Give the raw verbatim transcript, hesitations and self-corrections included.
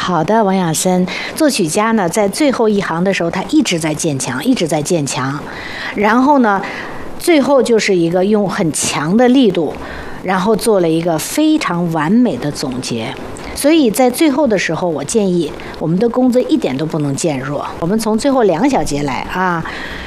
好的，王亚森，作曲家呢，在最后一行的时候，他一直在渐强，一直在渐强，然后呢，最后就是一个用很强的力度，然后做了一个非常完美的总结。所以在最后的时候，我建议我们的工作一点都不能渐弱。我们从最后两小节来啊。